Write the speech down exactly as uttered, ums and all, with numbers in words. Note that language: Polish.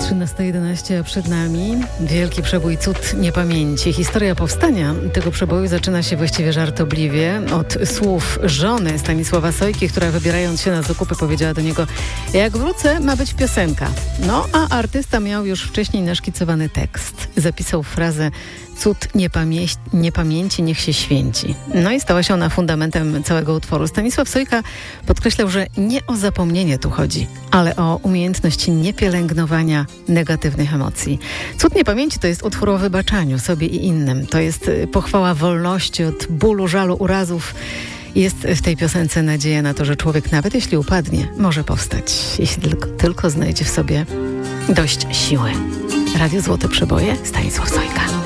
trzynasta jedenaście przed nami. Wielki przebój Cud niepamięci. Historia powstania tego przeboju zaczyna się właściwie żartobliwie od słów żony Stanisława Sojki, która wybierając się na zakupy powiedziała do niego: jak wrócę, ma być piosenka. No, a artysta miał już wcześniej naszkicowany tekst. Zapisał frazę: cud niepamię- niepamięci niech się święci. No i stała się ona fundamentem całego utworu. Stanisław Sojka podkreślał, że nie o zapomnienie tu chodzi, ale o umiejętność niepielęgnowania negatywnych emocji. Cud niepamięci to jest utwór o wybaczaniu sobie i innym. To jest pochwała wolności od bólu, żalu, urazów. Jest w tej piosence nadzieja na to, że człowiek, nawet jeśli upadnie, może powstać, jeśli tylko, tylko znajdzie w sobie dość siły. Radio Złote Przeboje, Stanisław Sojka.